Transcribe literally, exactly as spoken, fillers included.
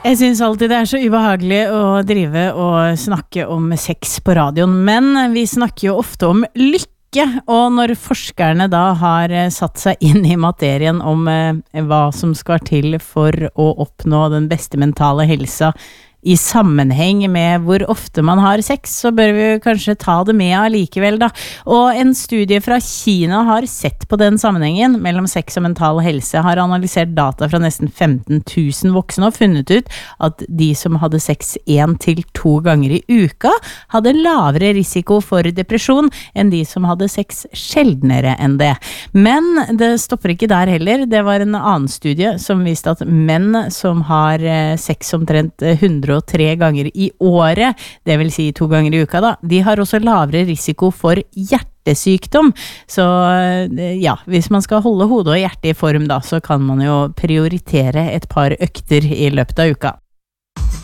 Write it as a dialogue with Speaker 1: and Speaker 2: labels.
Speaker 1: Jeg synes alltid det er så ubehagelig å drive og snakke om sex på radioen, men vi snakker jo ofte om lykke, og når forskerne da har satt seg inn i materien om hva som skal til for å oppnå den beste mentale helsa i sammenheng med hvor ofte man har sex, så bør vi kanskje ta det med allikevel da. Og en studie fra Kina har sett på den sammenhengen mellom sex og mental helse, har analysert data fra nesten femten tusen voksne og funnet ut at de som hadde sex en til to ganger i uka hadde lavere risiko for depresjon enn de som hadde sex sjeldnere enn det. Men det stopper ikke der heller. Det var en annen studie som viste at menn som har sex omtrent hundre og tre ganger i året, det vil si to ganger i uka da, de har også lavere risiko for hjertesykdom. Så ja, hvis man skal holde hodet og hjertet i form da, så kan man jo prioritere et par økter i løpet av uka.